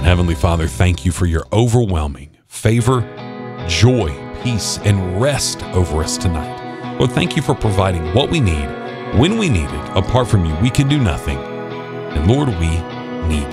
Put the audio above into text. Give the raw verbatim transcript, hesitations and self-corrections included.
And Heavenly Father, thank you for your overwhelming favor, joy, peace, and rest over us tonight. Lord, thank you for providing what we need when we need it. Apart from you, we can do nothing. And Lord, we need you.